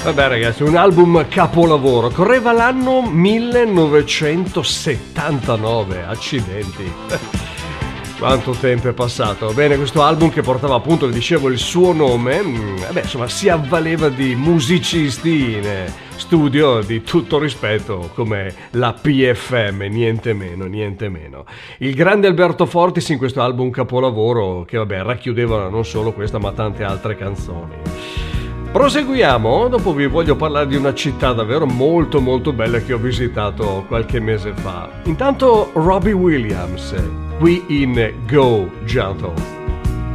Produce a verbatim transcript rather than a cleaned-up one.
Vabbè ragazzi, un album capolavoro, correva l'anno millenovecentosettantanove, accidenti. Quanto tempo è passato. Bene, questo album che portava appunto, vi dicevo, il suo nome, beh, insomma, si avvaleva di musicisti in studio di tutto rispetto come la P F M, niente meno, niente meno. Il grande Alberto Fortis in questo album capolavoro che vabbè racchiudeva non solo questa ma tante altre canzoni. Proseguiamo, dopo vi voglio parlare di una città davvero molto molto bella che ho visitato qualche mese fa. Intanto Robbie Williams, qui in Go Gentle.